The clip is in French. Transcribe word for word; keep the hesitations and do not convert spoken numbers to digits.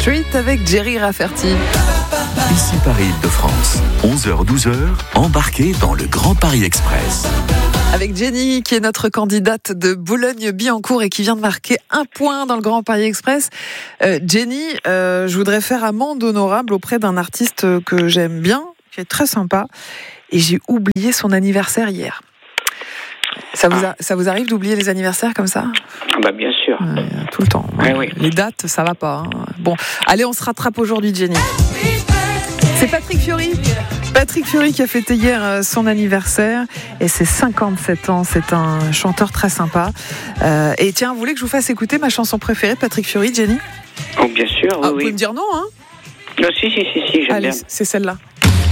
Street avec Jerry Rafferty. Ici Paris-Île-de-France, onze heures douze heures, embarquez dans le Grand Paris Express. Avec Jenny, qui est notre candidate de Boulogne-Billancourt et qui vient de marquer un point dans le Grand Paris Express. Euh, Jenny, euh, je voudrais faire amende honorable auprès d'un artiste que j'aime bien, qui est très sympa, et j'ai oublié son anniversaire hier. Ça vous, a, ça vous arrive d'oublier les anniversaires comme ça ? Bah bien sûr. Ouais, tout le temps. Ouais, oui. Les dates, ça va pas. Hein. Bon, allez, on se rattrape aujourd'hui, Jenny. C'est Patrick Fiori. Patrick Fiori qui a fêté hier son anniversaire et ses cinquante-sept ans. C'est un chanteur très sympa. Euh, et tiens, vous voulez que je vous fasse écouter ma chanson préférée de Patrick Fiori, Jenny ? Oh, bien sûr, oui, ah, Vous oui. pouvez me dire non, hein ? Non, si, si, si, si, j'aime Allez, bien. c'est celle-là.